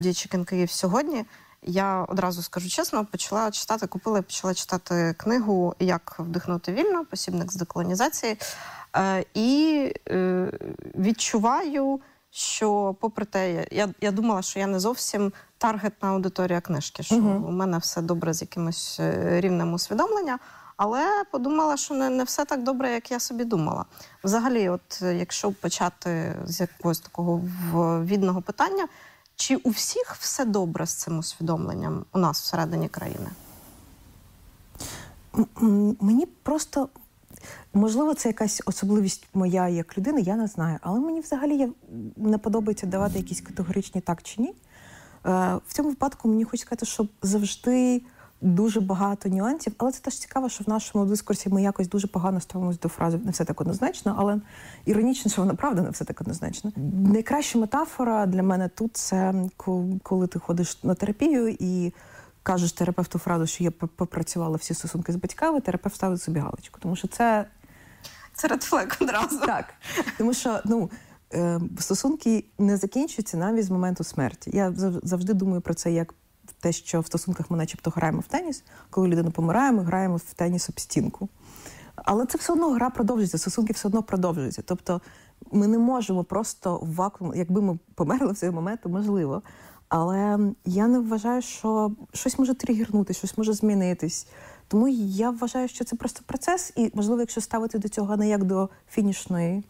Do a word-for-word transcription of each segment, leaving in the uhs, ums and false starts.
Chicken Київ сьогодні, я одразу скажу чесно, почала читати, купила і почала читати книгу «Як вдихнути вільно. Посібник з деколонізації». Е, і е, відчуваю, що попри те, я, я думала, що я не зовсім таргетна аудиторія книжки, що uh-huh. у мене все добре з якимось рівнем усвідомлення, але подумала, що не, не все так добре, як я собі думала. Взагалі, от якщо почати з якогось такого відного питання, чи у всіх все добре з цим усвідомленням у нас всередині країни? Мені просто, можливо, це якась особливість моя як людини, я не знаю. Але мені взагалі не подобається давати якісь категоричні так чи ні. В цьому випадку мені хочеться сказати, що завжди дуже багато нюансів, але це теж цікаво, що в нашому дискурсі ми якось дуже погано ставимося до фрази «не все так однозначно», але іронічно, що вона правда не все так однозначно. Найкраща метафора для мене тут – це коли ти ходиш на терапію і кажеш терапевту фразу, що я попрацювала всі стосунки з батьками, терапевт ставить собі галочку, тому що це... Це редфлег одразу. Так, тому що, ну, стосунки не закінчуються навіть з моменту смерті. Я завжди думаю про це як те, що в стосунках ми начебто граємо в теніс. Коли людина помирає, ми граємо в теніс об стінку. Але це все одно гра продовжується, стосунки все одно продовжуються. Тобто ми не можемо просто в вакуум, якби ми померли в цей момент, то можливо. Але я не вважаю, що щось може тригернути, щось може змінитись. Тому я вважаю, що це просто процес. І, можливо, якщо ставити до цього не як до фінішної,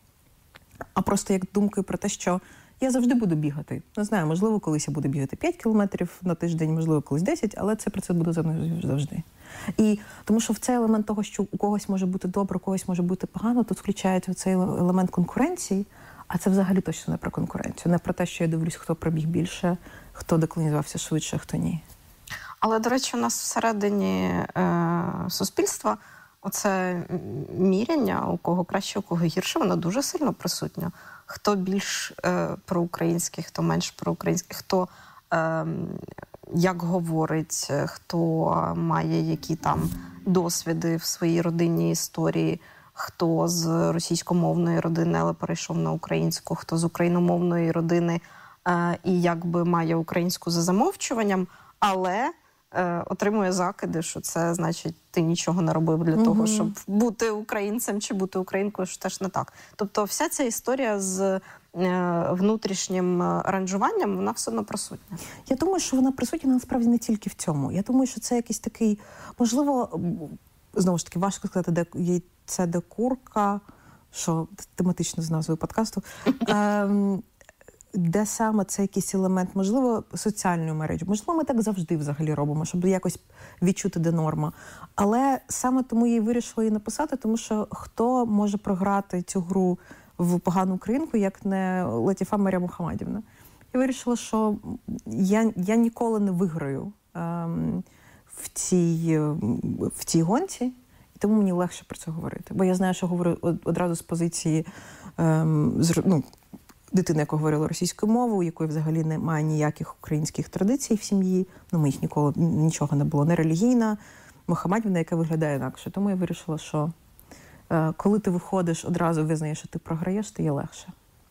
а просто як думкою про те, що я завжди буду бігати. Не знаю, можливо, колись я буду бігати п'ять кілометрів на тиждень, можливо, колись десять, але це процес буде за мною завжди. І тому що в цей елемент того, що у когось може бути добре, у когось може бути погано, тут включається цей елемент конкуренції, а це взагалі точно не про конкуренцію. Не про те, що я дивлюсь, хто пробіг більше, хто деколонізувався швидше, хто ні. Але, до речі, у нас всередині е, суспільства оце міряння, у кого краще, у кого гірше, воно дуже сильно присутнє. Хто більш е, проукраїнський, хто менш проукраїнський, хто е, як говорить, хто має які там досвіди в своїй родинній історії, хто з російськомовної родини, але перейшов на українську, хто з україномовної родини е, і якби має українську за замовчуванням, але е, отримує закиди, що це значить ти нічого не робив для угу. того, щоб бути українцем чи бути українкою, що теж не так. Тобто вся ця історія з е, внутрішнім ранжуванням, вона все одно присутня. Я думаю, що вона присутня насправді не тільки в цьому. Я думаю, що це якийсь такий, можливо, знову ж таки, важко сказати, де є це де курка, що тематично з назвою подкасту, ем, де саме це якийсь елемент, можливо, соціальної мережі. Можливо, ми так завжди взагалі робимо, щоб якось відчути, де норма. Але саме тому я і вирішила її написати, тому що хто може програти цю гру в погану українку, як не Латіфа Марія Мухамадівна. Я вирішила, що я, я ніколи не виграю ем, в, цій, в цій гонці, і тому мені легше про це говорити. Бо я знаю, що говорю одразу з позиції ем, з, ну, дитини, яка говорила російською мовою, у якої взагалі немає ніяких українських традицій в сім'ї. Ну, ми їх ніколи, нічого не було. Не релігійна, Мухамадівна, яка виглядає інакше. Тому я вирішила, що е, коли ти виходиш, одразу визнаєш, що ти програєш, то є легше.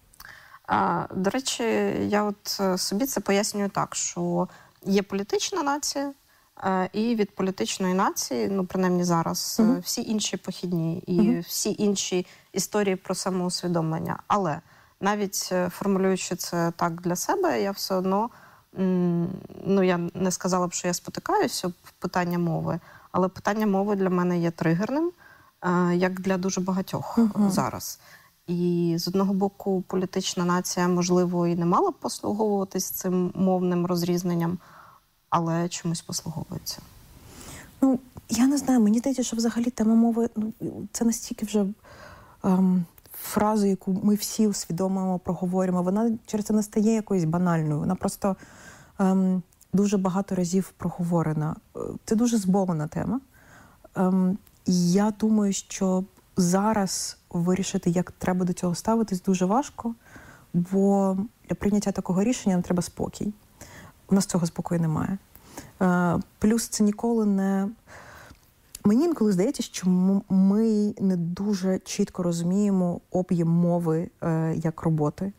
А, до речі, я от собі це пояснюю так, що є політична нація, і від політичної нації, ну, принаймні зараз, uh-huh. всі інші похідні і uh-huh. всі інші історії про самоусвідомлення. Але навіть формулюючи це так для себе, я все одно, ну, я не сказала б, що я спотикаюся об питання мови, але питання мови для мене є тригерним, як для дуже багатьох uh-huh. зараз. І з одного боку політична нація, можливо, і не мала б послуговуватись цим мовним розрізненням, але чомусь послуговується. Ну, я не знаю, мені здається, що взагалі тема мови, ну, це настільки вже ем, фраза, яку ми всі усвідомимо, проговорюємо, вона через це не стає якоюсь банальною, вона просто ем, дуже багато разів проговорена. Це дуже зболена тема. Ем, і я думаю, що зараз вирішити, як треба до цього ставитись, дуже важко, бо для прийняття такого рішення нам треба спокій. У нас цього спокою немає. Плюс це ніколи не... Мені інколи здається, що ми не дуже чітко розуміємо об'єм мови як роботи.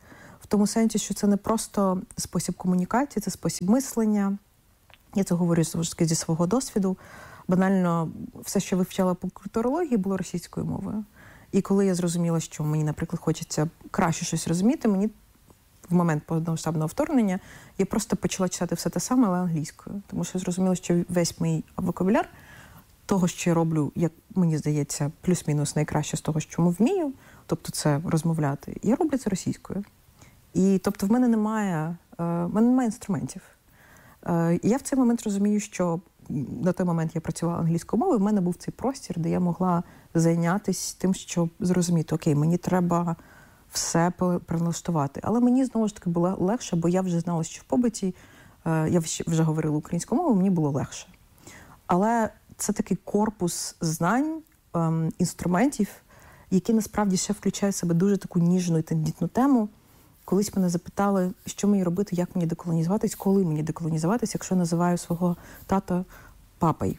тому сенсі, що це не просто спосіб комунікації, це спосіб мислення. Я це говорю зі свого досвіду. Банально, все, що вивчала по культурології, було російською мовою. І коли я зрозуміла, що мені, наприклад, хочеться краще щось розуміти, мені в момент повномасштабного вторгнення я просто почала читати все те саме, але англійською. Тому що я зрозуміла, що весь мій вокабуляр того, що я роблю, як мені здається, плюс-мінус найкраще з того, що вмію, тобто це розмовляти, я роблю це російською. І тобто в мене немає, в мене немає інструментів. І я в цей момент розумію, що на той момент я працювала англійською мовою, в мене був цей простір, де я могла зайнятися тим, щоб зрозуміти, окей, мені треба все перелаштувати. Але мені, знову ж таки, було легше, бо я вже знала, що в побуті, я вже говорила українською мовою, мені було легше. Але це такий корпус знань, інструментів, які насправді ще включають в себе дуже таку ніжну і тендітну тему. Колись мене запитали, що мені робити, як мені деколонізуватись, коли мені деколонізуватись, якщо називаю свого тата папою.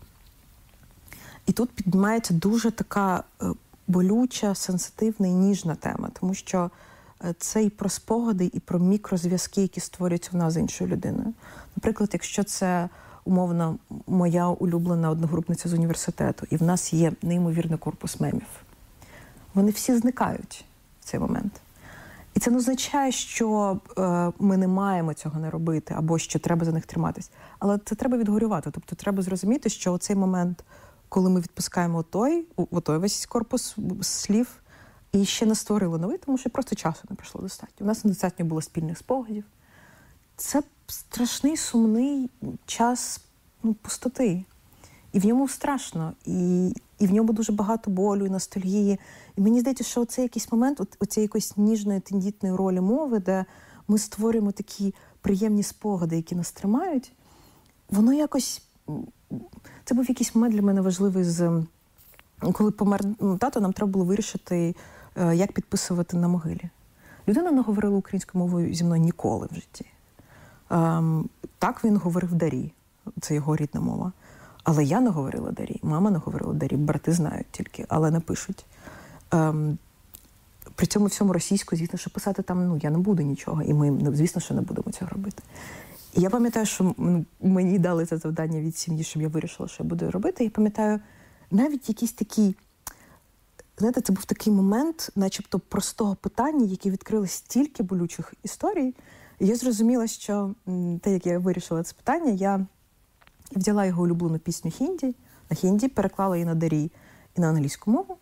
І тут піднімається дуже така болюча, сенситивна і ніжна тема, тому що це і про спогади, і про мікрозв'язки, які створюються в нас з іншою людиною. Наприклад, якщо це, умовно, моя улюблена одногрупниця з університету, і в нас є неймовірний корпус мемів, вони всі зникають в цей момент. І це не означає, що е, ми не маємо цього не робити, або що треба за них триматись. Але це треба відгорювати. Тобто треба зрозуміти, що оцей момент, коли ми відпускаємо отой, отой весь корпус слів, і ще не створили новий, тому що просто часу не пройшло достатньо. У нас недостатньо було спільних спогадів. Це страшний, сумний час, ну, пустоти. І в ньому страшно, і, і в ньому дуже багато болю і ностальгії. І мені здається, що оцей якийсь момент, оцієї якоїсь ніжної, тендітної ролі мови, де ми створюємо такі приємні спогади, які нас тримають, воно якось... Це був якийсь момент для мене важливий, з коли помер тато, нам треба було вирішити, як підписувати на могилі. Людина не говорила українською мовою зі мною ніколи в житті. Так він говорив Дарі, це його рідна мова. Але я не говорила Дарі, мама не говорила Дарі, брати знають тільки, але не пишуть. Ем, при цьому всьому російською, звісно, що писати там, ну, я не буду нічого, і ми, звісно, що не будемо цього робити. І я пам'ятаю, що ну, мені дали це завдання від сім'ї, щоб я вирішила, що я буду робити. І пам'ятаю, навіть якийсь такий, знаєте, це був такий момент, начебто простого питання, яке відкрили стільки болючих історій. І я зрозуміла, що те, як я вирішила це питання, я взяла його улюблену пісню хінді, на хінді, переклала її на Дарі і на англійську мову,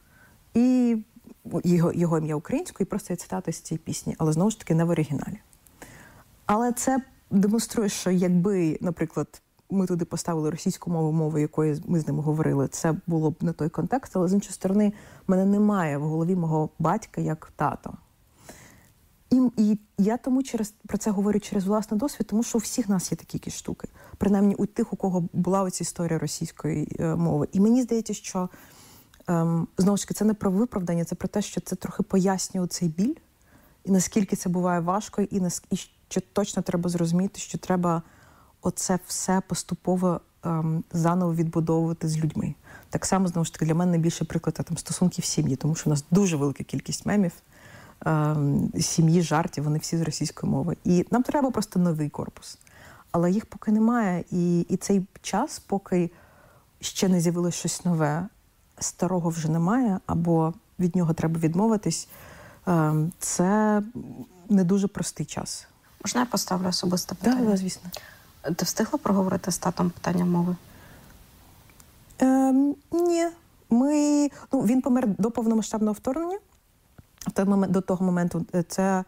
і його, його ім'я українською, і просто є цитата з цієї пісні, але знову ж таки не в оригіналі. Але це демонструє, що якби, наприклад, ми туди поставили російську мову, мову, якою ми з ними говорили, це було б не той контекст, але з іншої сторони, в мене немає в голові мого батька як тато. І, і я тому через, про це говорю через власний досвід, тому що у всіх нас є такі якісь штуки. Принаймні у тих, у кого була оця історія російської е, мови. І мені здається, що, ем, знову ж таки, це не про виправдання, це про те, що це трохи пояснює цей біль, і наскільки це буває важко, і, нас, і що точно треба зрозуміти, що треба оце все поступово ем, заново відбудовувати з людьми. Так само, знову ж таки, для мене найбільший приклад там, стосунки в сім'ї, тому що у нас дуже велика кількість мемів, сім'ї, жартів, вони всі з російської мови. І нам треба просто новий корпус. Але їх поки немає. І, і цей час, поки ще не з'явилось щось нове, старого вже немає, або від нього треба відмовитись, це не дуже простий час. Можна я поставлю особисте питання? Так, да, звісно. Ти встигла проговорити з татом питання мови? Ем, ні. Ми, ну, він помер до повномасштабного вторгнення. В той момент, до того моменту це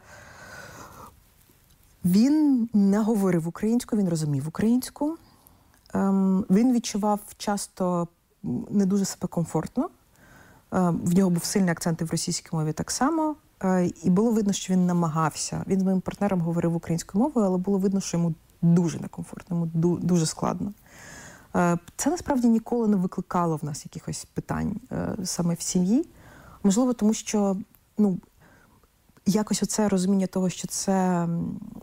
він не говорив українською, він розумів українську. Ем, він відчував часто не дуже себе комфортно. Ем, в нього був сильний акцент і в російській мові так само. Е, і було видно, що він намагався. Він з моїм партнером говорив українською мовою, але було видно, що йому дуже некомфортно, йому ду, дуже складно. Е, це насправді ніколи не викликало в нас якихось питань е, саме в сім'ї. Можливо, тому що ну, якось оце розуміння того, що це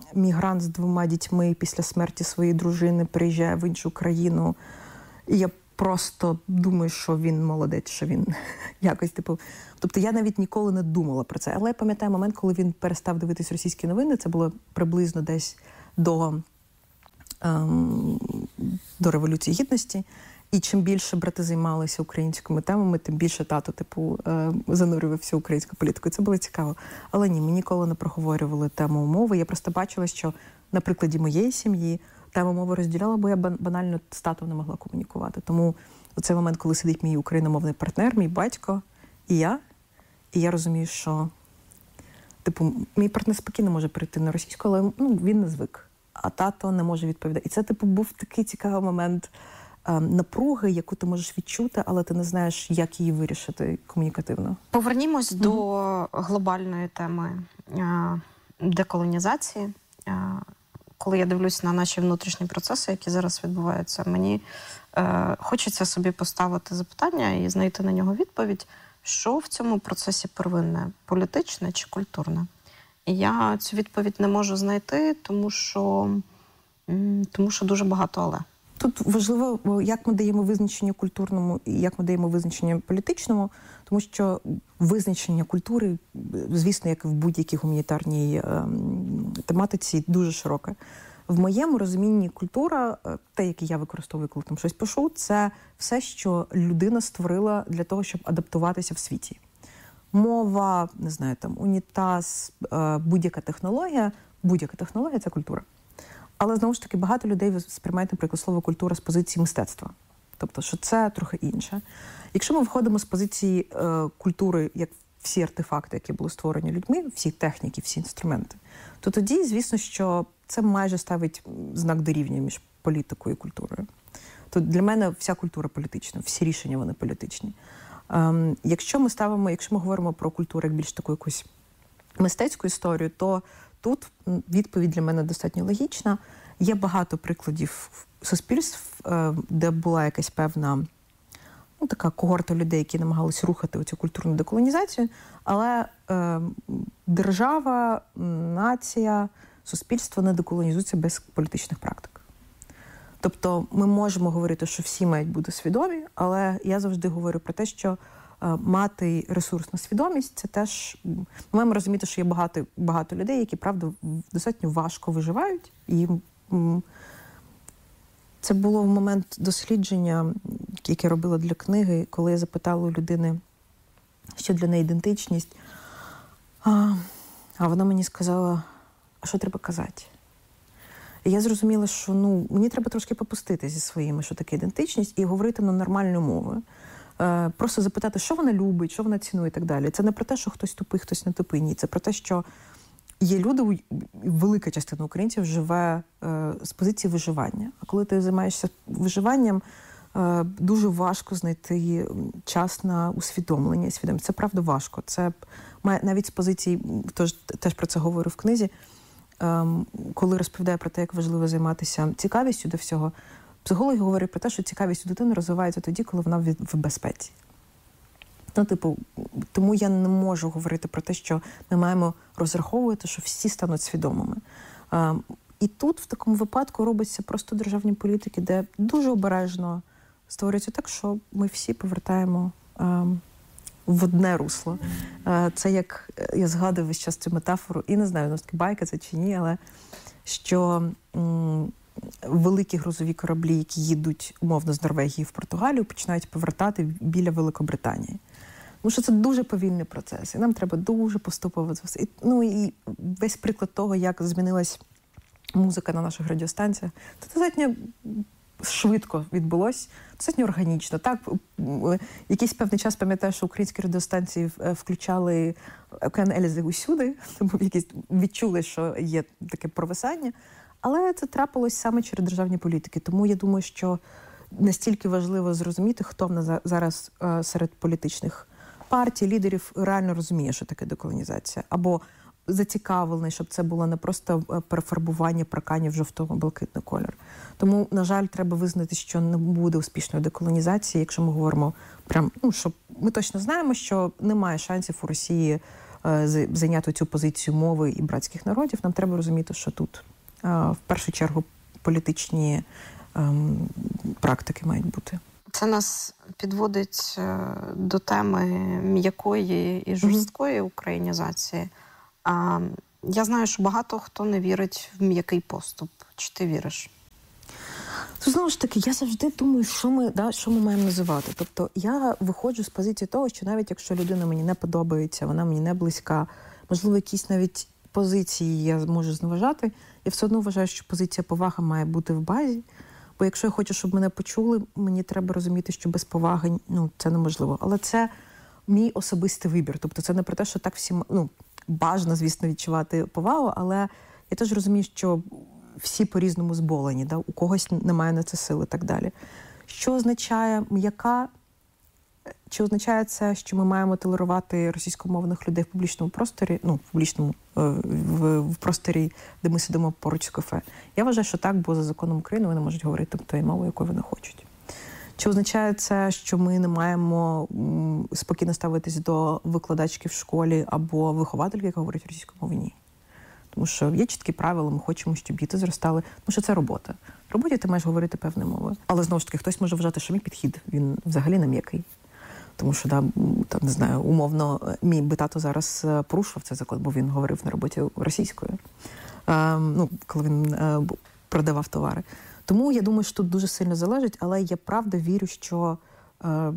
мігрант з двома дітьми після смерті своєї дружини приїжджає в іншу країну. І я просто думаю, що він молодець, що він якось, типу... Тобто я навіть ніколи не думала про це. Але я пам'ятаю момент, коли він перестав дивитись російські новини, це було приблизно десь до, ем, до Революції Гідності. І чим більше брати займалися українськими темами, тим більше тато, типу, занурювався в українську політику. Це було цікаво. Але ні, ми ніколи не проговорювали тему мови. Я просто бачила, що на прикладі моєї сім'ї тему мови розділяла, бо я банально з татом не могла комунікувати. Тому у цей момент, коли сидить мій україномовний партнер, мій батько і я, і я розумію, що, типу, мій партнер спокійно може перейти на російську, але ну, він не звик. А тато не може відповідати. І це, типу, був такий цікавий момент напруги, яку ти можеш відчути, але ти не знаєш, як її вирішити комунікативно. Повернімось mm-hmm. до глобальної теми деколонізації. Коли я дивлюсь на наші внутрішні процеси, які зараз відбуваються, мені е, хочеться собі поставити запитання і знайти на нього відповідь, що в цьому процесі первинне, політичне чи культурне. І я цю відповідь не можу знайти, тому що, тому що дуже багато «але». Тут важливо, як ми даємо визначення культурному і як ми даємо визначення політичному, тому що визначення культури, звісно, як і в будь-якій гуманітарній е, тематиці, дуже широке. В моєму розумінні культура, те, яке я використовую, коли там щось пишу, це все, що людина створила для того, щоб адаптуватися в світі. Мова, не знаю, там, унітаз, е, будь-яка технологія, будь-яка технологія – це культура. Але, знову ж таки, багато людей сприймають, наприклад, слово «культура» з позиції мистецтва. Тобто, що це трохи інше. Якщо ми виходимо з позиції е, культури, як всі артефакти, які були створені людьми, всі техніки, всі інструменти, то тоді, звісно, що це майже ставить знак дорівнює між політикою і культурою. То для мене вся культура політична, всі рішення вони політичні. Ем, якщо ми ставимо, якщо ми говоримо про культуру як більш таку якусь мистецьку історію, то тут відповідь для мене достатньо логічна. Є багато прикладів суспільств, де була якась певна, ну, така когорта людей, які намагалися рухати оцю культурну деколонізацію, але е, держава, нація, суспільство не деколонізуються без політичних практик. Тобто ми можемо говорити, що всі мають бути свідомі, але я завжди говорю про те, що мати ресурсну свідомість, це теж... Ми маємо розуміти, що є багато, багато людей, які, правда, достатньо важко виживають. І це було в момент дослідження, яке я робила для книги, коли я запитала у людини, що для неї ідентичність. А, а вона мені сказала, а що треба казати? І я зрозуміла, що ну, мені треба трошки попустити зі своїми, що таке ідентичність, і говорити на нормальну мову. Просто запитати, що вона любить, що вона цінує і так далі. Це не про те, що хтось тупий, хтось не тупий. Ні. Це про те, що є люди, велика частина українців живе е, з позиції виживання. А коли ти займаєшся виживанням, е, дуже важко знайти час на усвідомлення. Свідомість. Це правда важко. Це навіть з позиції, тож, теж про це говорю в книзі, е, коли розповідаю про те, як важливо займатися цікавістю до всього, психологи говорять про те, що цікавість у дитини розвивається тоді, коли вона в безпеці. Ну, типу, тому я не можу говорити про те, що ми маємо розраховувати, що всі стануть свідомими. А, і тут, в такому випадку, робиться просто державні політики, де дуже обережно створюється так, що ми всі повертаємо а, в одне русло. А, це як, я згадую весь час цю метафору, і не знаю, ну, таки байка це чи ні, але що... М- великі грузові кораблі, які їдуть, умовно, з Норвегії в Португалію, починають повертати біля Великобританії. Тому що це дуже повільний процес, і нам треба дуже поступово це все. Ну і весь приклад того, як змінилась музика на наших радіостанціях, це достатньо швидко відбулось, достатньо органічно. Так, якийсь певний час пам'ятаю, що українські радіостанції включали «Океан Ельзи» усюди, тому якісь відчули, що є таке провисання. Але це трапилось саме через державні політики. Тому я думаю, що настільки важливо зрозуміти, хто в нас зараз серед політичних партій, лідерів реально розуміє, що таке деколонізація. Або зацікавлений, щоб це було не просто перефарбування парканів в жовто-блакитний колір. Тому, на жаль, треба визнати, що не буде успішної деколонізації, якщо ми говоримо прям, ну, що ми точно знаємо, що немає шансів у Росії е, зайняти цю позицію мови і братських народів. Нам треба розуміти, що тут в першу чергу політичні ем, практики мають бути. Це Це нас підводить до теми м'якої і жорсткої mm-hmm. українізації. А, я знаю, що багато хто не вірить в м'який поступ. Чи ти віриш? Знову ж таки, я завжди думаю, що ми, да, що ми маємо називати. Тобто я виходжу з позиції того, що навіть якщо людина мені не подобається, вона мені не близька, можливо, якісь навіть позиції я можу зневажати, я все одно вважаю, що позиція поваги має бути в базі. Бо якщо я хочу, щоб мене почули, мені треба розуміти, що без поваги, ну, це неможливо. Але це мій особистий вибір. Тобто це не про те, що так всім, ну, бажано, звісно, відчувати повагу, але я теж розумію, що всі по-різному зболені, да? У когось немає на це сили і так далі. Що означає м'яка? Чи означає це, що ми маємо толерувати російськомовних людей в публічному просторі, ну, в публічному, в, в просторі, де ми сидимо поруч з кафе? Я вважаю, що так, бо за законом України вони можуть говорити тою мовою, якою вони хочуть. Чи означає це, що ми не маємо м, спокійно ставитись до викладачки в школі або виховательки, яка говорить російською мовою? Ні. Тому що є чіткі правила, ми хочемо, щоб діти зростали. Тому що це робота. В роботі ти маєш говорити певною мовою. Але, знову ж таки, хтось може вважати, що мій підхід, він взагалі не м'який. Тому що, да, там, не знаю, умовно, мій би тато зараз порушував цей закон, бо він говорив на роботі російською, е, ну, коли він е, продавав товари. Тому я думаю, що тут дуже сильно залежить, але я правда вірю, що е,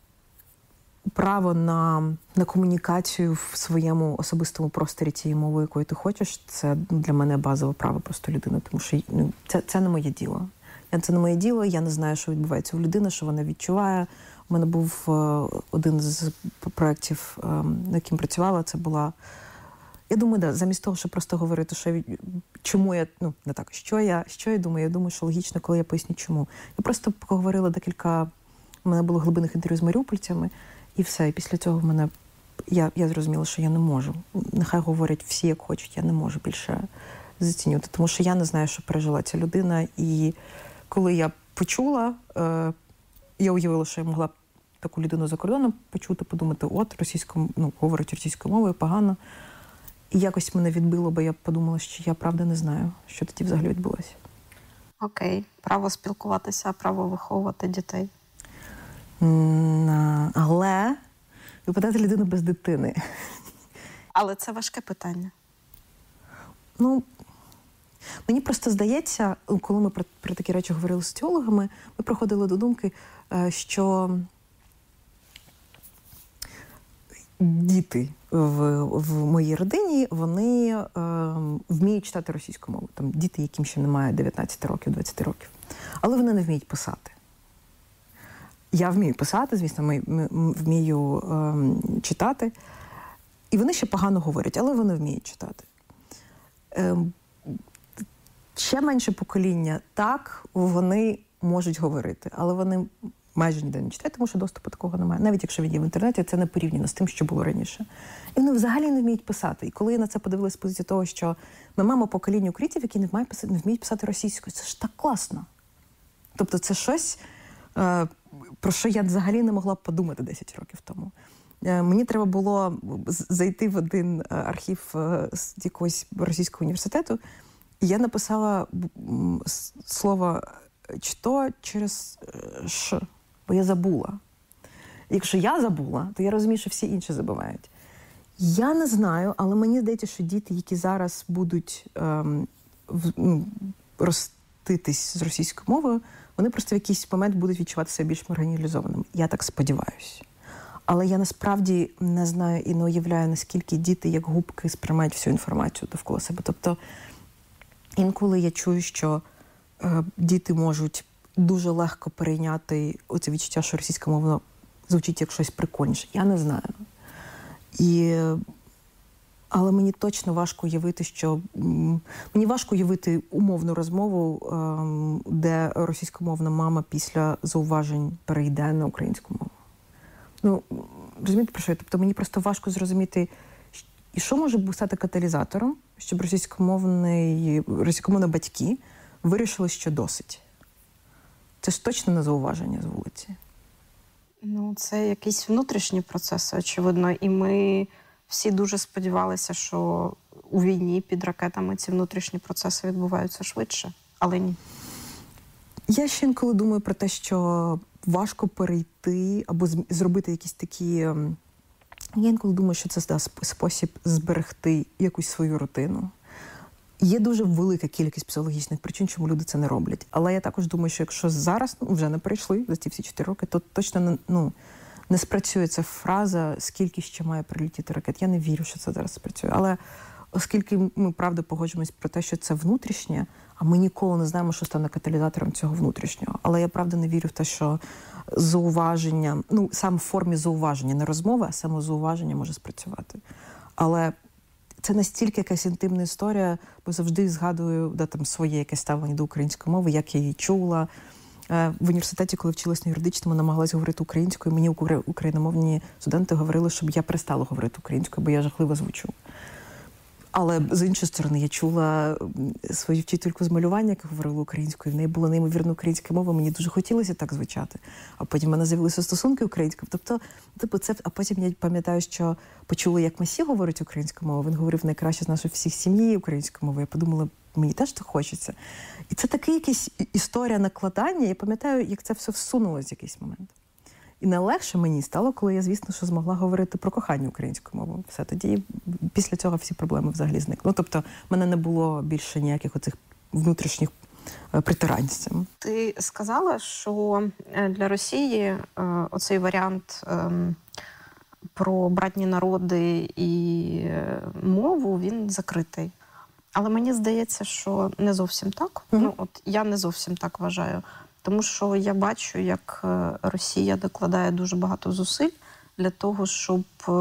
право на, на комунікацію в своєму особистому просторі тією мовою, якою ти хочеш, це для мене базове право просто людини, тому що ну, це, це не моє діло. Це не моє діло, я не знаю, що відбувається у людини, що вона відчуває. У мене був е, один з проєктів, е, над яким працювала, це була... Я думаю, да, замість того, щоб просто говорити, що я, чому я, ну, не так, що я, що я думаю, я думаю, що логічно, коли я поясню, чому. Я просто поговорила декілька, у мене було глибинних інтерв'ю з маріупольцями, і все, і після цього в мене, я, я зрозуміла, що я не можу. Нехай говорять всі, як хочуть, я не можу більше зацінювати, тому що я не знаю, що пережила ця людина, і коли я почула, е, я уявила, що я могла таку людину за кордоном почути, подумати, от, російською, ну, говорить російською мовою, погано. І якось мене відбило, бо я подумала, що я правда не знаю, що тоді взагалі відбулося. Окей. Право спілкуватися, право виховувати дітей. Mm, але випадати людину без дитини. Але це важке питання. Ну, мені просто здається, коли ми про, про такі речі говорили з соціологами, ми приходили до думки, що діти в, в моїй родині, вони е, вміють читати російську мову. Там діти, яким ще немає дев'ятнадцяти років, двадцяти років. Але вони не вміють писати. Я вмію писати, звісно, ми, ми, вмію е, читати. І вони ще погано говорять, але вони вміють читати. Е, ще менше покоління, так, вони можуть говорити, але вони майже ніде не читають, тому що доступу такого немає. Навіть якщо він є в інтернеті, це не порівняно з тим, що було раніше. І вони взагалі не вміють писати. І коли я на це подивилась з позиції того, що ми маємо покоління українців, які не вміють писати, не вміють писати російською, це ж так класно. Тобто це щось, про що я взагалі не могла б подумати десять років тому. Мені треба було зайти в один архів з якогось російського університету, і я написала слово «что» через «ш», бо я забула. Якщо я забула, то я розумію, що всі інші забувають. Я не знаю, але мені здається, що діти, які зараз будуть ем, в, ну, роститись з російською мовою, вони просто в якийсь момент будуть відчувати себе більш маргіналізованими. Я так сподіваюся. Але я насправді не знаю і не уявляю, наскільки діти, як губки, сприймають всю інформацію довкола себе. Тобто, інколи я чую, що е, діти можуть дуже легко перейняти оце відчуття, що російська мова звучить як щось прикольніше. Я не знаю. І, але мені точно важко уявити, що... Мені важко уявити умовну розмову, ем, де російськомовна мама після зауважень перейде на українську мову. Ну, розумієте, про що я? Тобто мені просто важко зрозуміти, і що може стати каталізатором, щоб російськомовні, російськомовні батьки вирішили, що досить. Це ж точно не зауваження з вулиці. Ну, це якісь внутрішні процеси, очевидно. І ми всі дуже сподівалися, що у війні під ракетами ці внутрішні процеси відбуваються швидше. Але ні. Я ще інколи думаю про те, що важко перейти або зробити якісь такі... Я інколи думаю, що це да, спосіб зберегти якусь свою рутину. Є дуже велика кількість психологічних причин, чому люди це не роблять. Але я також думаю, що якщо зараз ну, вже не перейшли за ці всі чотири роки, то точно не, ну, не спрацює ця фраза, скільки ще має прилетіти ракет. Я не вірю, що це зараз спрацює. Але оскільки ми, правда, погоджуємось про те, що це внутрішнє, а ми ніколи не знаємо, що стане каталізатором цього внутрішнього. Але я, правда, не вірю в те, що зауваження, ну, саме в формі зауваження, не розмови, а саме зауваження може спрацювати. Але це настільки якась інтимна історія, бо завжди згадую да, там, своє якесь ставлення до української мови, як я її чула. В університеті, коли вчилась на юридичному, намагалась говорити українською, мені україномовні студенти говорили, щоб я перестала говорити українською, бо я жахливо звучу. Але, з іншої сторони, я чула свою вчительку з малювання, яка говорила українською, в неї була неймовірна українська мова, мені дуже хотілося так звучати. А потім в мене з'явилися стосунки українською. Тобто, типу, це, а потім я пам'ятаю, що почула, як Масі говорить українською мовою. Він говорив найкраще з нашої всіх сім'ї українською мовою. Я подумала, мені теж так хочеться. І це така якась історія накладання. Я пам'ятаю, як це все всунулося в якийсь момент. І найлегше мені стало, коли я, звісно, що змогла говорити про кохання українською мовою. Все, тоді після цього всі проблеми взагалі зникли. Ну, тобто, в мене не було більше ніяких оцих внутрішніх притирань з цим. Ти сказала, що для Росії оцей варіант про братні народи і мову, він закритий. Але мені здається, що не зовсім так. Mm-hmm. Ну, от я не зовсім так вважаю. Тому що я бачу, як Росія докладає дуже багато зусиль для того, щоб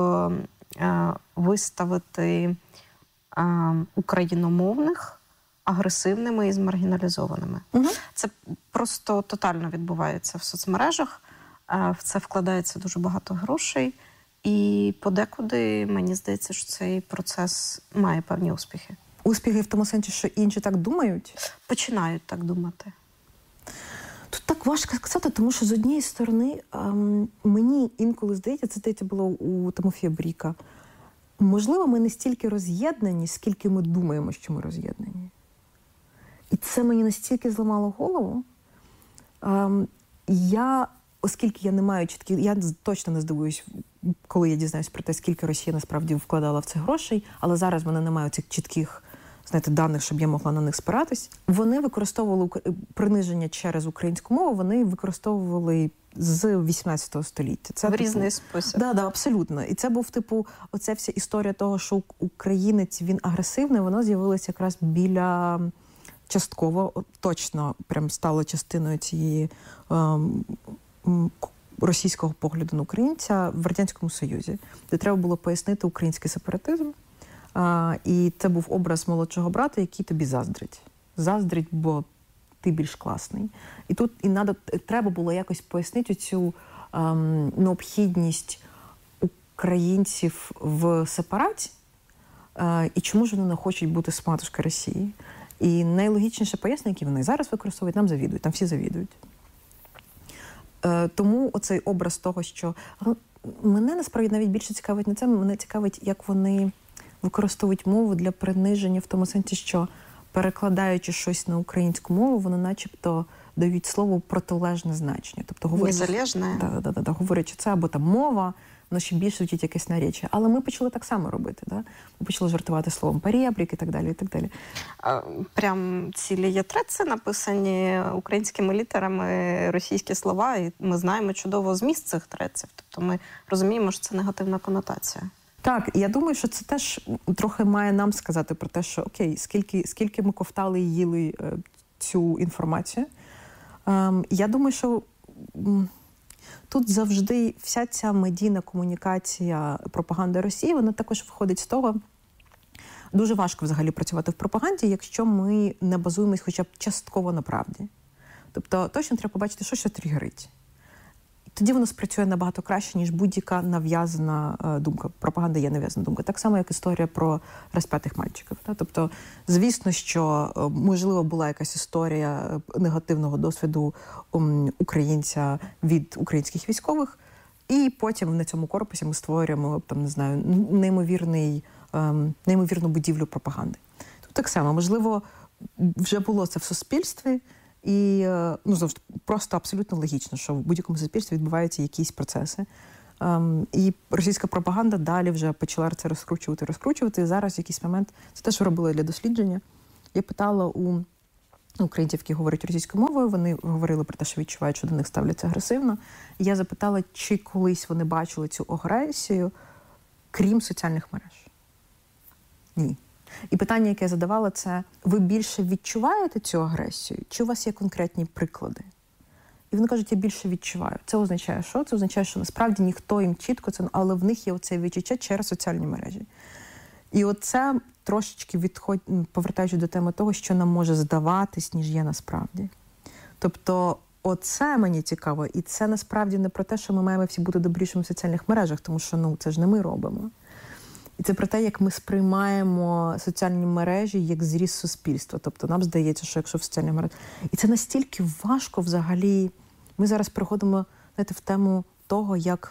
виставити україномовних агресивними і змаргіналізованими. Угу. Це просто тотально відбувається в соцмережах, в це вкладається дуже багато грошей, і подекуди, мені здається, що цей процес має певні успіхи. Успіхи в тому сенсі, що інші так думають? Починають так думати. Тут так важко сказати, тому що з однієї сторони ем, мені інколи здається, це здається було у Тимофія Бріка, можливо, ми не стільки роз'єднані, скільки ми думаємо, що ми роз'єднані. І це мені настільки зламало голову. Ем, я, оскільки я не маю чіткі, я точно не здивуюсь, коли я дізнаюсь про те, скільки Росія насправді вкладала в це грошей, але зараз в мене немає цих чітких, знаєте, даних, щоб я могла на них спиратись. Вони використовували приниження через українську мову, вони використовували з вісімнадцятого століття. Це, в типу, різний спосіб. Да, да, абсолютно. І це був, типу, оця вся історія того, що українець, він агресивний, воно з'явилося якраз біля, частково, точно, прям стало частиною цієї ем, російського погляду на українця в Радянському Союзі, де треба було пояснити український сепаратизм. А, і це був образ молодшого брата, який тобі заздрить. Заздрить, бо ти більш класний. І тут і надо, треба було якось пояснити цю ем, необхідність українців в сепараті, е, і чому ж вони не хочуть бути з матушкою Росії. І найлогічніше пояснення, які вони зараз використовують, нам завідують, там всі завідують. Е, тому оцей образ того, що... Мене, насправді, навіть більше цікавить не це, мене цікавить, як вони використовують мову для приниження в тому сенсі, що перекладаючи щось на українську мову, вони начебто дають слову протилежне значення. Тобто говорять, незалежне. Да, да, да, да, говорять, що це або там мова, воно ще більше звучить якесь наречі. Але ми почали так само робити. Да? Ми почали жартувати словом «перебрік» і так далі, і так далі. Прям цілі є треці, написані українськими літерами російські слова, і ми знаємо чудово зміст цих треців. Тобто ми розуміємо, що це негативна конотація. Так, я думаю, що це теж трохи має нам сказати про те, що окей, скільки, скільки ми ковтали і їли е, цю інформацію. Ем, я думаю, що м, тут завжди вся ця медійна комунікація, пропаганда Росії, вона також виходить з того, дуже важко взагалі працювати в пропаганді, якщо ми не базуємось хоча б частково на правді. Тобто точно треба побачити, що що тригерить. Тоді воно спрацює набагато краще, ніж будь-яка нав'язана е, думка. Пропаганда є нав'язана думка. Так само, як історія про розп'ятих мальчиків. Да? Тобто, звісно, що, е, можливо, була якась історія негативного досвіду um, українця від українських військових, і потім на цьому корпусі ми створюємо, там, не знаю, неймовірний, е, неймовірну будівлю пропаганди. Тут так само, можливо, вже було це в суспільстві, І, ну, завжди, просто абсолютно логічно, що в будь-якому суспільстві відбуваються якісь процеси. Um, і російська пропаганда далі вже почала це розкручувати, розкручувати. І зараз в якийсь момент, це те, що робили для дослідження. Я питала у українців, які говорять російською мовою, вони говорили про те, що відчувають, що до них ставляться агресивно. І я запитала, чи колись вони бачили цю агресію, крім соціальних мереж. Ні. І питання, яке я задавала, це: ви більше відчуваєте цю агресію, чи у вас є конкретні приклади? І вони кажуть, я більше відчуваю. Це означає що? Це означає, що насправді ніхто їм чітко це, але в них є оце відчуття через соціальні мережі. І оце трошечки відходь, повертаючи до теми того, що нам може здаватись, ніж є насправді. Тобто оце мені цікаво. І це насправді не про те, що ми маємо всі бути добрішими в соціальних мережах, тому що, ну, це ж не ми робимо. І це про те, як ми сприймаємо соціальні мережі як зріз суспільства. Тобто нам здається, що якщо в соціальних мережах... І це настільки важко взагалі. Ми зараз переходимо, знаєте, в тему того, як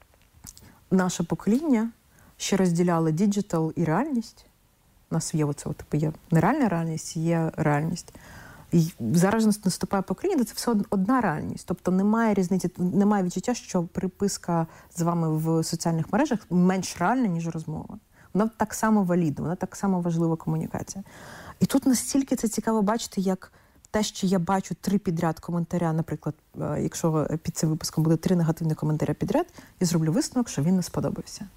наше покоління ще розділяло діджитал і реальність. У нас є оце, типу, є нереальна реальність, є реальність. І зараз наступає покоління, де це все одна реальність. Тобто немає різниці, немає відчуття, що переписка з вами в соціальних мережах менш реальна, ніж розмова. Вона так само валідна, вона так само важлива комунікація. І тут настільки це цікаво бачити, як те, що я бачу три підряд коментаря, наприклад, якщо під цим випуском буде три негативні коментаря підряд, я зроблю висновок, що він не сподобався.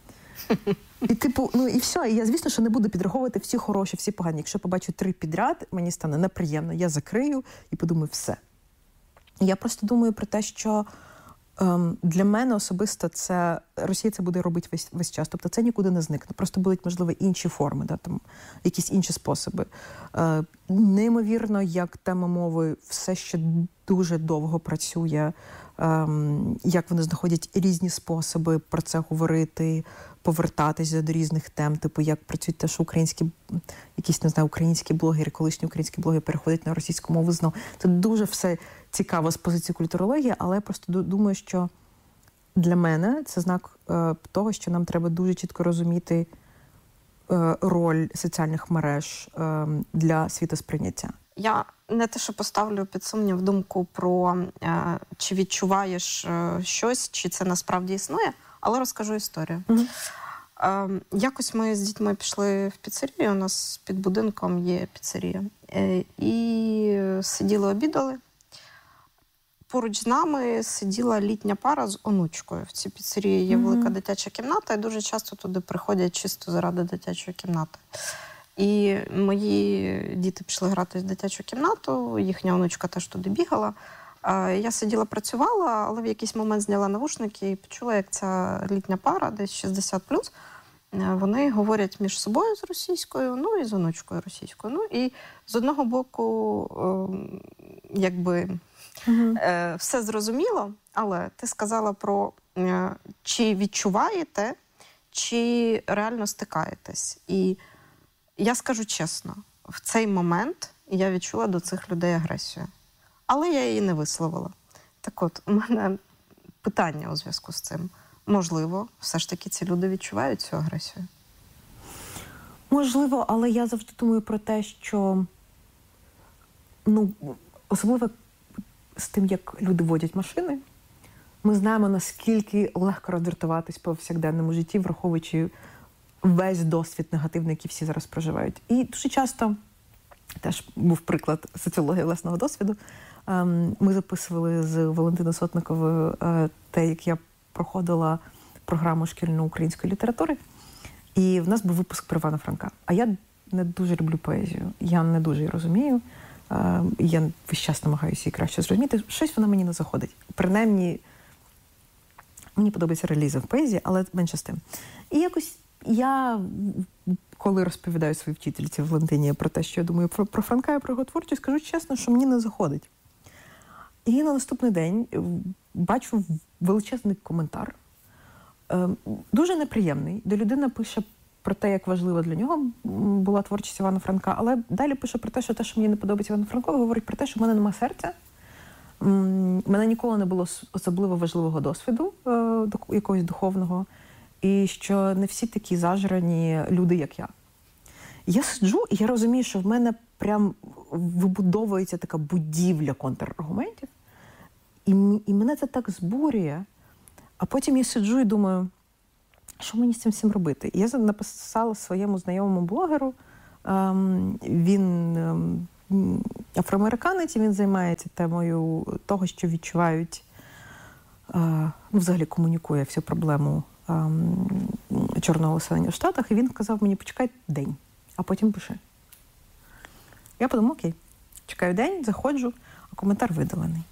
І типу, ну і все, і я, звісно, що не буду підраховувати всі хороші, всі погані. Якщо побачу три підряд, мені стане неприємно, я закрию і подумаю, все. І я просто думаю про те, що ем, для мене особисто це, Росія це буде робити весь, весь час, тобто це нікуди не зникне, просто будуть, можливо, інші форми, да, там, якісь інші способи. Е, неймовірно, як тема мови все ще дуже довго працює, ем, як вони знаходять різні способи про це говорити, повертатися до різних тем, типу, як працюють те, що українські, якісь, не знаю, українські блогери, колишні українські блогери переходять на російську мову знову. Це дуже все цікаво з позиції культурології, але я просто думаю, що для мене це знак е, того, що нам треба дуже чітко розуміти е, роль соціальних мереж е, для світосприйняття. Я не те, що поставлю під сумнів думку про е, чи відчуваєш е, щось, чи це насправді існує, але розкажу історію. Mm-hmm. Е, якось ми з дітьми пішли в піцерію, у нас під будинком є піцерія. Е, і сиділи, обідали. Поруч з нами сиділа літня пара з онучкою. В цій піцерії є mm-hmm. велика дитяча кімната, і дуже часто туди приходять чисто заради дитячої кімнати. І мої діти пішли грати в дитячу кімнату, їхня онучка теж туди бігала. Я сиділа, працювала, але в якийсь момент зняла навушники і почула, як ця літня пара, десь шістдесят плюс, вони говорять між собою з російською, ну і з онучкою російською. Ну і з одного боку, якби, угу. все зрозуміло, але ти сказала про чи відчуваєте, чи реально стикаєтесь. І я скажу чесно, в цей момент я відчула до цих людей агресію. Але я її не висловила. Так от, у мене питання у зв'язку з цим. Можливо, все ж таки ці люди відчувають цю агресію? Можливо, але я завжди думаю про те, що, ну, особливо з тим, як люди водять машини, ми знаємо, наскільки легко роздратуватись по повсякденному житті, враховуючи весь досвід негативний, який всі зараз проживають. І дуже часто, теж був приклад соціології власного досвіду, ми записували з Валентиною Сотниковою те, як я проходила програму шкільної української літератури, і в нас був випуск про Івана Франка. А я не дуже люблю поезію, я не дуже її розумію, я весь час намагаюся її краще зрозуміти. Щось вона мені не заходить. Принаймні, мені подобається реалізм в поезії, але менше з тим. І якось я, коли розповідаю своїй вчительці Валентині про те, що я думаю про, про Франка і про його творчість, скажу чесно, що мені не заходить. І на наступний день бачу величезний коментар, дуже неприємний, де людина пише про те, як важлива для нього була творчість Івана Франка, але далі пише про те, що те, що мені не подобається Івану Франкову, говорить про те, що в мене немає серця, в мене ніколи не було особливо важливого досвіду, якогось духовного, і що не всі такі зажрані люди, як я. Я сиджу, і я розумію, що в мене прям вибудовується така будівля контраргументів. І, і мене це так збурює. А потім я сиджу і думаю, що мені з цим всім робити? І я написала своєму знайомому блогеру, ем, він ем, афроамериканець, і він займається темою того, що відчувають, е, ну, взагалі комунікує всю проблему ем, чорного населення в Штатах. І він сказав мені, почекай день, а потім пиши. Я подумала, окей, чекаю день, заходжу, а коментар видалений.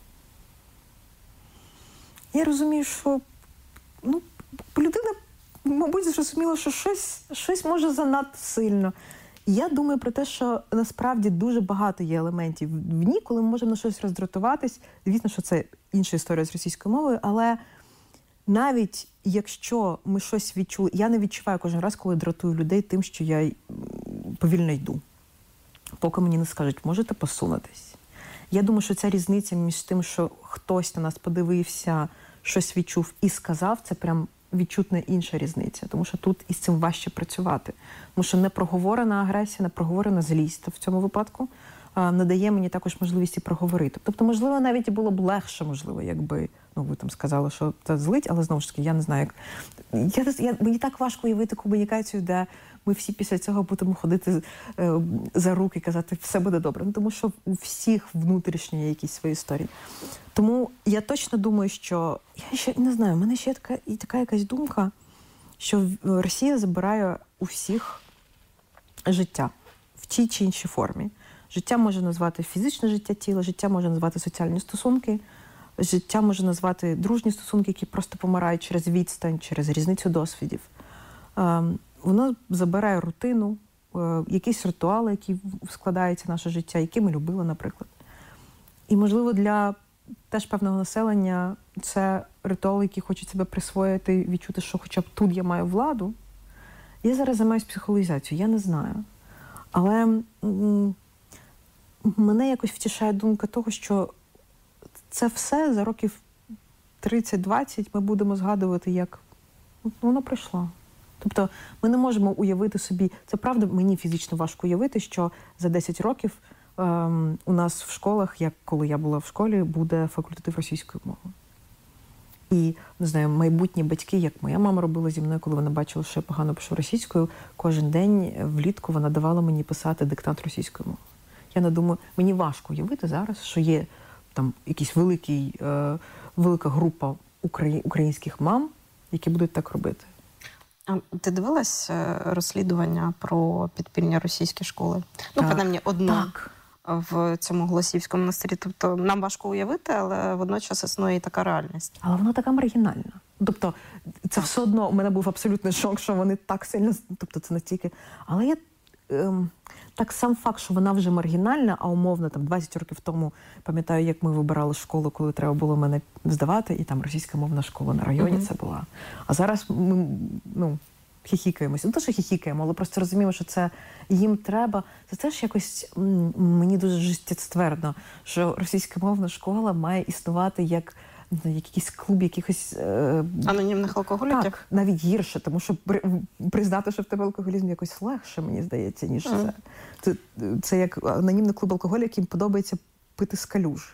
Я розумію, що ну, людина, мабуть, зрозуміла, що щось, щось може занадто сильно. І я думаю про те, що насправді дуже багато є елементів в ній, коли ми можемо на щось роздратуватись. Звісно, що це інша історія з російською мовою, але навіть якщо ми щось відчули, я не відчуваю кожен раз, коли дратую людей тим, що я повільно йду. Поки мені не скажуть, можете посунутись. Я думаю, що ця різниця між тим, що хтось на нас подивився, щось відчув і сказав, це прям відчутна інша різниця. Тому що тут із цим важче працювати. Тому що непроговорена агресія, непроговорена злість в цьому випадку надає мені також можливість і проговорити. Тобто, можливо, навіть і було б легше, можливо, якби, ну, ви там сказали, що це злить, але знову ж таки, я не знаю, як... Я, я, мені так важко уявити комунікацію, де ми всі після цього будемо ходити е, за руки і казати, все буде добре. Ну, тому що у всіх внутрішні є якісь свої історії. Тому я точно думаю, що, я ще не знаю, в мене ще є така, і така якась думка, що Росія забирає у всіх життя в тій чи іншій формі. Життя може назвати фізичне життя тіла, життя може назвати соціальні стосунки, життя може назвати дружні стосунки, які просто помирають через відстань, через різницю досвідів. Воно забирає рутину, якісь ритуали, які складаються в наше життя, які ми любили, наприклад. І, можливо, для теж певного населення це ритуали, які хочуть себе присвоїти, відчути, що хоча б тут я маю владу. Я зараз займаюся психологізацією, я не знаю. Але м- мене якось втішає думка того, що це все за років тридцять-двадцять ми будемо згадувати, як воно пройшло. Тобто ми не можемо уявити собі, це правда, мені фізично важко уявити, що за десять років ем, у нас в школах, як коли я була в школі, буде факультатив російської мови. І, не знаю, майбутні батьки, як моя мама робила зі мною, коли вона бачила, що я погано пишу російською, кожен день влітку вона давала мені писати диктант російською мовою. Я не думаю, мені важко уявити зараз, що є там якийсь великий, е, велика група украї, українських мам, які будуть так робити. А ти дивилась розслідування про підпільні російські школи? Так. Ну, принаймні, одну так. в цьому Голосіївському монастирі. Тобто нам важко уявити, але водночас існує і така реальність. Але вона така маргінальна. Тобто це так. Все одно, у мене був абсолютний шок, що вони так сильно... Тобто це настільки... Але я... Ем, так сам факт, що вона вже маргінальна, а умовно там двадцять років тому, пам'ятаю, як ми вибирали школу, коли треба було мене здавати, і там російська мовна школа на районі uh-huh. це була. А зараз ми, ну, хіхікаємося. Не то, що хіхікаємо, але просто розуміємо, що це їм треба. Це теж якось мені дуже життєствердно, що російська мовна школа має існувати як якийсь клуб, якихось... Е... анонімних алкоголіків? Так, навіть гірше, тому що при, признати, що в тебе алкоголізм якось легше, мені здається, ніж mm. це. це. Це як анонімний клуб алкоголіків, яким подобається пити з калюж.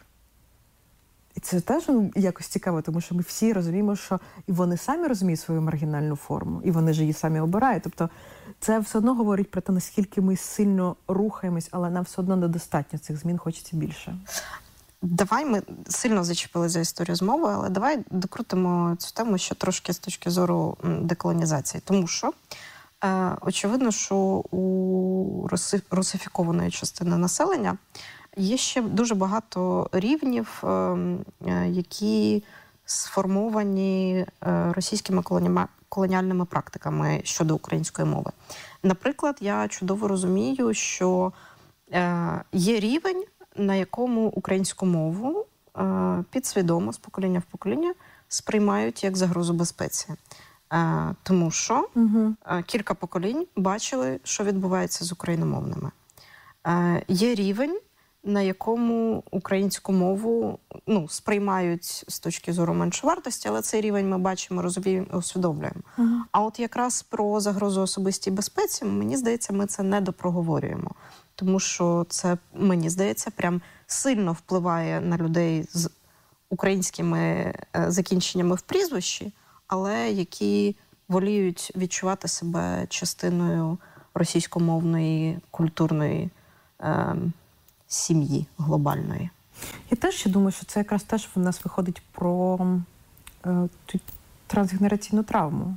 І це теж якось цікаво, тому що ми всі розуміємо, що і вони самі розуміють свою маргінальну форму, і вони ж її самі обирають. Тобто це все одно говорить про те, наскільки ми сильно рухаємось, але нам все одно недостатньо цих змін, хочеться більше. Давай, ми сильно зачепили за історію з мовою, але давай докрутимо цю тему ще трошки з точки зору деколонізації. Тому що, е, очевидно, що у русифікованої частини населення є ще дуже багато рівнів, е, які сформовані е, російськими колоніальними практиками щодо української мови. Наприклад, я чудово розумію, що е, є рівень, на якому українську мову е, підсвідомо з покоління в покоління сприймають як загрозу безпеці. Е, тому що угу. е, кілька поколінь бачили, що відбувається з україномовними. Е, є рівень, на якому українську мову ну, сприймають з точки зору меншовартості, але цей рівень ми бачимо, розуміємо, усвідомлюємо. Угу. А от якраз про загрозу особистій безпеці, мені здається, ми це не допроговорюємо. тому що це, мені здається, прям сильно впливає на людей з українськими закінченнями в прізвищі, але які воліють відчувати себе частиною російськомовної культурної е, сім'ї глобальної. Я теж ще думаю, що це якраз теж в нас виходить про е, трансгенераційну травму.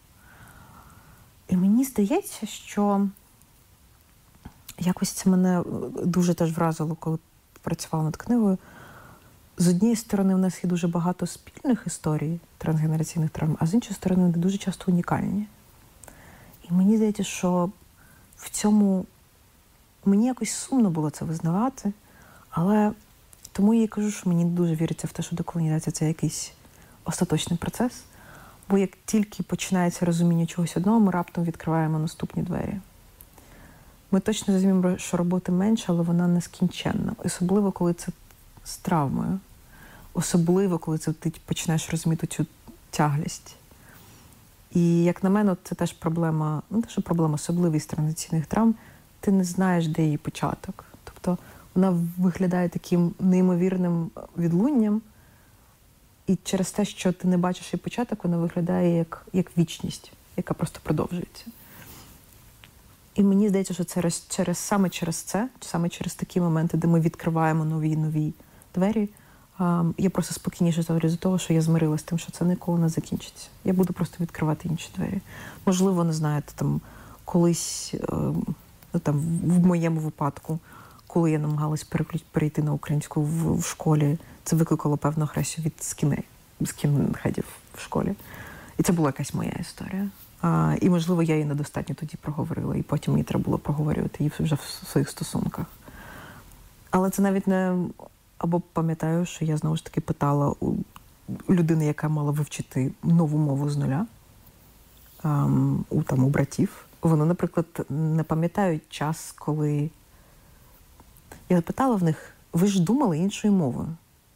І мені здається, що якось це мене дуже теж вразило, коли працювала над книгою. З однієї сторони, в нас є дуже багато спільних історій трансгенераційних травм, а з іншої сторони, вони дуже часто унікальні. І мені здається, що в цьому мені якось сумно було це визнавати, але тому я і кажу, що мені дуже віриться в те, що деколонізація – це якийсь остаточний процес, бо як тільки починається розуміння чогось одного, ми раптом відкриваємо наступні двері. Ми точно розуміємо, що роботи менше, але вона нескінченна. Особливо, коли це з травмою. Особливо, коли це ти починаєш розуміти цю тяглість. І, як на мене, це теж проблема, ну, те, що проблема особливість транзиційних травм, ти не знаєш, де її початок. Тобто вона виглядає таким неймовірним відлунням, і через те, що ти не бачиш її початок, вона виглядає як, як вічність, яка просто продовжується. І мені здається, що це через, саме через це, саме через такі моменти, де ми відкриваємо нові-нові двері, я просто спокійніше ставлю до того, що я змирилася з тим, що це ніколи не закінчиться. Я буду просто відкривати інші двері. Можливо, не знаєте, там, колись, ну, там, в моєму випадку, коли я намагалась перейти на українську в, в школі, це викликало певну агресію від скіней, скінхедів в школі. І це була якась моя історія. А, і, можливо, я її недостатньо тоді проговорила, і потім мені треба було проговорювати її вже в своїх стосунках. Але це навіть не... Або пам'ятаю, що я, знову ж таки, питала у людини, яка мала вивчити нову мову з нуля, ем, у, там, у братів. Вони, наприклад, не пам'ятають час, коли... Я питала в них, ви ж думали іншою мовою?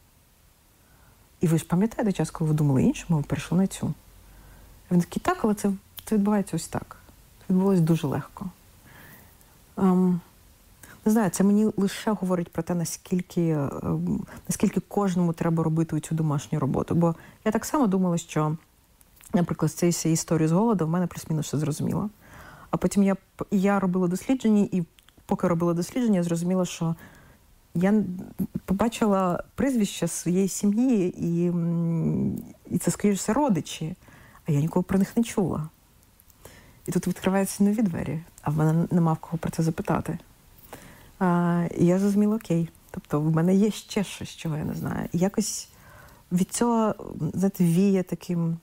І ви ж пам'ятаєте час, коли ви думали іншою мовою, перейшли на цю? І вони такі, так, але це, це відбувається ось так. Це відбувалося дуже легко. Ем, Не знаю, це мені лише говорить про те, наскільки, наскільки кожному треба робити цю домашню роботу. Бо я так само думала, що, наприклад, з цієї історії з голодом в мене плюс-мінус все зрозуміло. А потім я, я робила дослідження, і поки робила дослідження, я зрозуміла, що я побачила прізвища своєї сім'ї, і, і це, скоріше все, родичі, а я ніколи про них не чула. І тут відкриваються нові двері, а в мене нема в кого про це запитати. А, і я зрозуміла, окей. Тобто в мене є ще щось, чого я не знаю. І якось від цього, знаєте, віє таким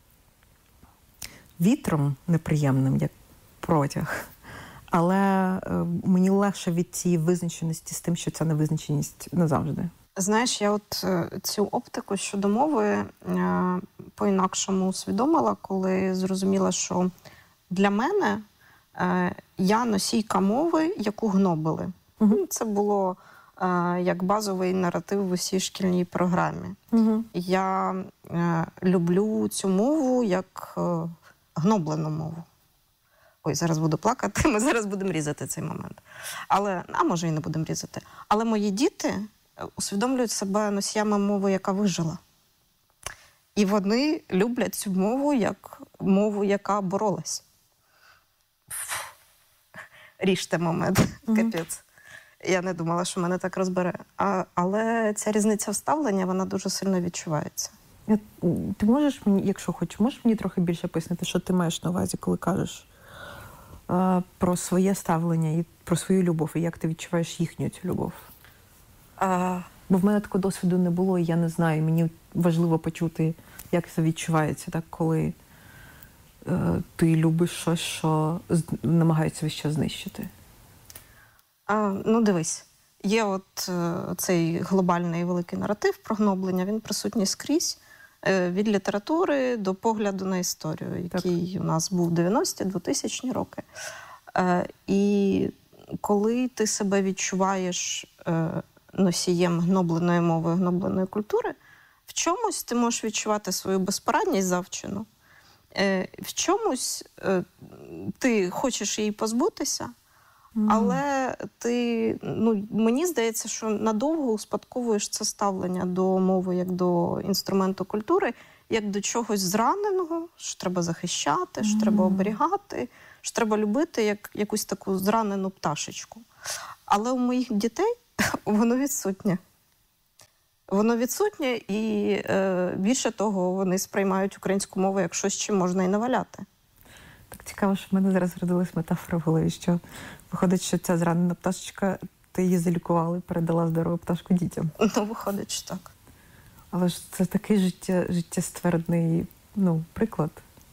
вітром неприємним, як протяг. Але е, мені легше від цієї визначеності з тим, що ця невизначеність назавжди. Знаєш, я от е, цю оптику щодо мови е, по-інакшому усвідомила, коли зрозуміла, що для мене е, я носійка мови, яку гнобили. Угу. Це було е, як базовий наратив в усій шкільній програмі. Угу. Я е, люблю цю мову як е, гноблену мову. Ой, зараз буду плакати, ми зараз будемо різати цей момент. Але, а може і не будемо різати. Але мої діти усвідомлюють себе носіями мови, яка вижила. І вони люблять цю мову як мову, яка боролась. Ріжте момент, mm-hmm. капець. Я не думала, що мене так розбере. А, але ця різниця вставлення, вона дуже сильно відчувається. Я, ти можеш мені, якщо хочеш, можеш мені трохи більше пояснити, що ти маєш на увазі, коли кажеш а, про своє ставлення і про свою любов, і як ти відчуваєш їхню цю любов? А... Бо в мене такого досвіду не було, і я не знаю. Мені важливо почути, як це відчувається, так, коли е, ти любиш щось, що намагаються весь час знищити. А, ну, дивись, є от е, цей глобальний великий наратив про гноблення, він присутній скрізь, е, від літератури до погляду на історію, який так. у нас був в дев'яності, двотисячні роки. Е, і коли ти себе відчуваєш е, носієм гнобленої мови, гнобленої культури, в чомусь ти можеш відчувати свою безпорадність завчену, е, в чомусь е, ти хочеш її позбутися, Mm. Але ти, ну, мені здається, що надовго успадковуєш це ставлення до мови як до інструменту культури, як до чогось зраненого, що треба захищати, що mm. треба оберігати, що треба любити як якусь таку зранену пташечку. Але у моїх дітей воно відсутнє. Воно відсутнє і е, більше того, вони сприймають українську мову як щось, чим можна і наваляти. Так цікаво, що в мене зараз родилась метафора в голові, що виходить, що ця зранена пташечка, ти її залікувала і передала здорову пташку дітям. Ну, виходить, що так. Але ж це такий життя, життєствердний, ну, приклад.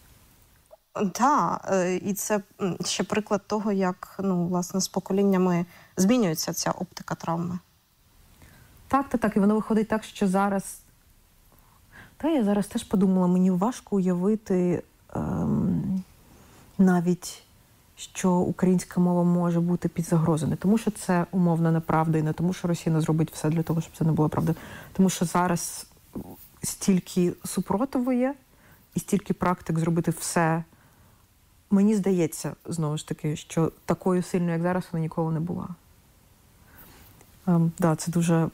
Так, і це ще приклад того, як, ну, власне, з поколіннями змінюється ця оптика травми. Так, так, так. І воно виходить так, що зараз... Та я зараз теж подумала, мені важко уявити ем, навіть, що українська мова може бути під загрозою. Не тому, що це умовно неправда, і не тому, що Росія зробить все для того, щоб це не було правда. Тому що зараз стільки супротиву є, і стільки практик зробити все. Мені здається, знову ж таки, що такою сильною, як зараз, вона ніколи не була. Um, да, це дуже,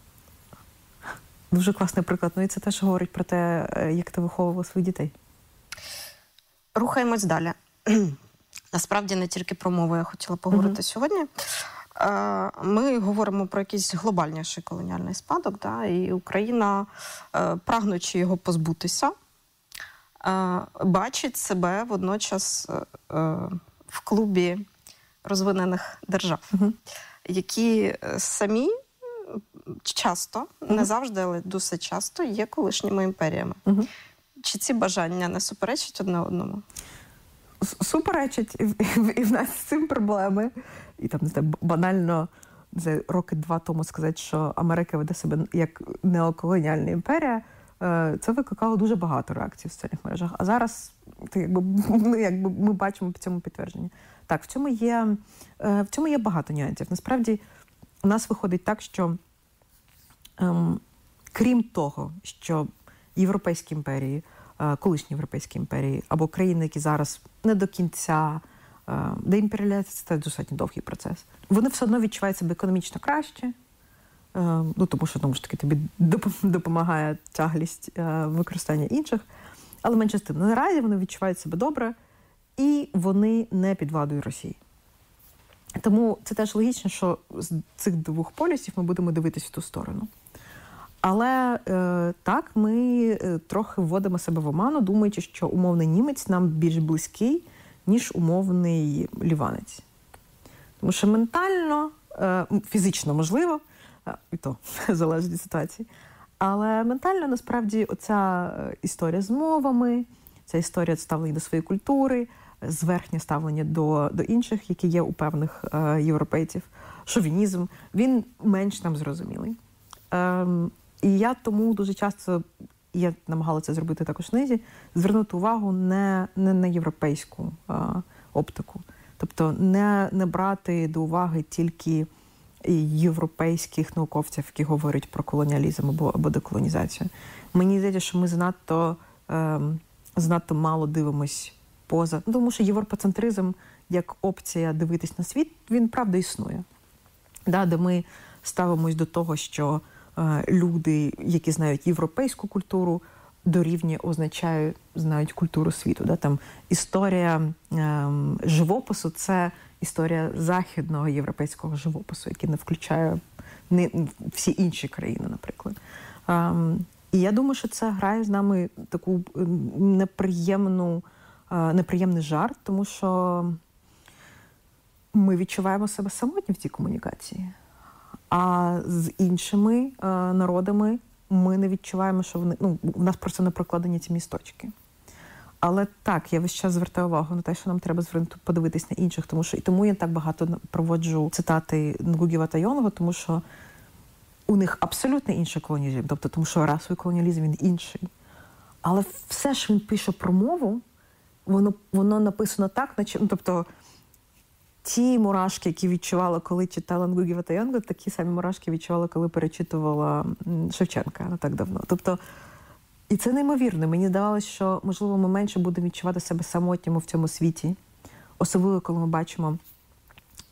дуже класний приклад. Ну і це теж говорить про те, як ти виховувала своїх дітей. Рухаємось далі. Насправді не тільки про мову я хотіла поговорити uh-huh. сьогодні. Ми говоримо про якийсь глобальніший колоніальний спадок, да, і Україна, прагнучи його позбутися, бачить себе водночас в клубі розвинених держав. Uh-huh. Які самі часто, uh-huh. не завжди, але досить часто, є колишніми імперіями. Uh-huh. Чи ці бажання не суперечать одне одному? Суперечать, і, і, і в нас з цим проблеми. І там, не знаю, банально, за роки два тому сказати, що Америка веде себе як неоколоніальна імперія, це викликало дуже багато реакцій в соціальних мережах. А зараз це, якби, ну, якби ми бачимо по цьому підтвердження. Так, в цьому є, в цьому є багато нюансів. Насправді, у нас виходить так, що ем, крім того, що європейські імперії, е, колишні європейські імперії, або країни, які зараз не до кінця, е, деімперіалізація – це достатньо довгий процес, вони все одно відчувають себе економічно краще, е, ну, тому що, тому ж таки, тобі допомагає тяглість е, використання інших, але менше з тим. Наразі вони відчувають себе добре, і вони не під владою Росії. Тому це теж логічно, що з цих двох полюсів ми будемо дивитися в ту сторону. Але е, так, ми трохи вводимо себе в оману, думаючи, що умовний німець нам більш близький, ніж умовний ліванець. Тому що ментально, е, фізично можливо, і то залежить від ситуації, але ментально, насправді, оця історія з мовами, ця історія ставлення до своєї культури, зверхнє ставлення до, до інших, які є у певних е, європейців, шовінізм, він менш нам зрозумілий. Е, і я тому дуже часто, я намагалася це зробити також в книзі, звернути увагу не, не на європейську е, оптику. Тобто не, не брати до уваги тільки європейських науковців, які говорять про колоніалізм або, або деколонізацію. Мені здається, що ми занадто, е, занадто мало дивимось поза. Ну, тому що європоцентризм як опція дивитись на світ, він, правда, існує. Да, де ми ставимось до того, що е, люди, які знають європейську культуру, дорівнює означає, знають культуру світу. Да? Там історія е, живопису – це історія західного європейського живопису, який не включає не, всі інші країни, наприклад. Е, і я думаю, що це грає з нами таку неприємну неприємний жарт, тому що ми відчуваємо себе самотні в цій комунікації. А з іншими е, народами ми не відчуваємо, що вони... Ну, у нас просто не прокладені ці місточки. Але так, я весь час звертаю увагу на те, що нам треба звернути, подивитись на інших, тому що і тому я так багато проводжу цитати Нгугі ва Тайонго, тому що у них абсолютно інший колоніалізм, тобто тому що расовий колоніалізм, він інший. Але все, що він пише про мову, Воно, воно написано так, наче, ну, тобто ті мурашки, які відчувала, коли читала Нгугі ва Тайонго, такі самі мурашки відчувала, коли перечитувала Шевченка не так давно. Тобто, і це неймовірно. Мені здавалося, що, можливо, ми менше будемо відчувати себе самотніми в цьому світі. Особливо, коли ми бачимо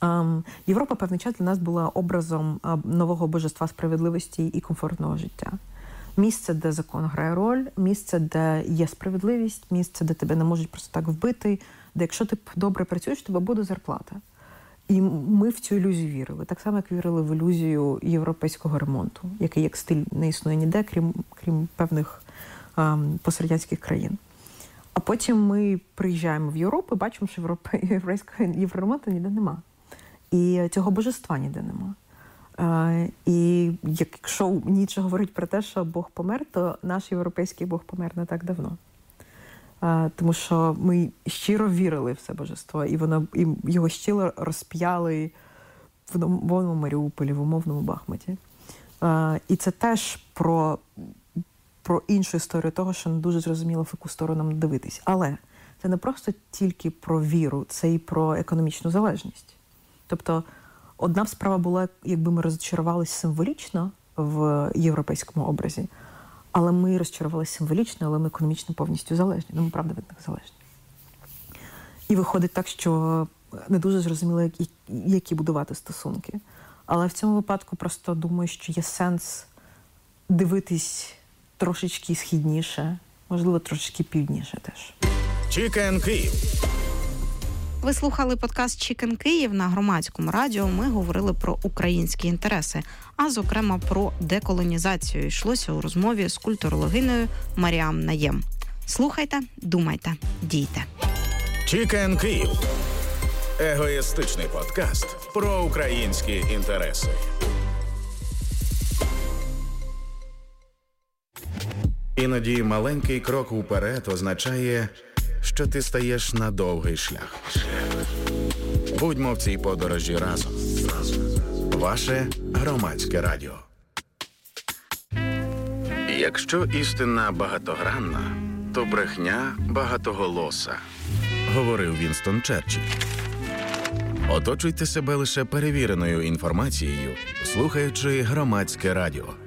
Європа певний час для нас була образом нового божества справедливості і комфортного життя. Місце, де закон грає роль, місце, де є справедливість, місце, де тебе не можуть просто так вбити, де якщо ти добре працюєш, тебе буде зарплата. І ми в цю ілюзію вірили. Так само, як вірили в ілюзію європейського ремонту, який як стиль не існує ніде, крім, крім певних ем, пострадянських країн. А потім ми приїжджаємо в Європу і бачимо, що європе, європейського євроремонту ніде нема. І цього божества ніде нема. Е, і якщо Ніцше говорить про те, що Бог помер, то наш європейський Бог помер не так давно. Е, тому що ми щиро вірили в це божество, і, воно, і його щиро розп'яли в умовному Маріуполі, в умовному Бахмуті. Е, і це теж про, про іншу історію того, що не дуже зрозуміло, в яку сторону нам дивитись. Але це не просто тільки про віру, це і про економічну залежність. Тобто, одна справа була, якби ми розчарувалися символічно в європейському образі, але ми розчарувалися символічно, але ми економічно повністю залежні. Ну, ми, правда, від них залежні. І виходить так, що не дуже зрозуміло, які, які будувати стосунки. Але в цьому випадку просто думаю, що є сенс дивитись трошечки східніше, можливо, трошечки півдніше теж. Чікен Київ. Ви слухали подкаст «Чікен Київ» на Громадському радіо. Ми говорили про українські інтереси, а зокрема про деколонізацію. Йшлося у розмові з культурологиною Маріам Наєм. Слухайте, думайте, дійте. «Чікен Київ» – егоїстичний подкаст про українські інтереси. Іноді маленький крок уперед означає, що ти стаєш на довгий шлях. Будьмо в цій подорожі разом. Ваше Громадське радіо. Якщо істина багатогранна, то брехня багатоголоса, говорив Вінстон Черчилль. Оточуйте себе лише перевіреною інформацією, слухаючи Громадське радіо.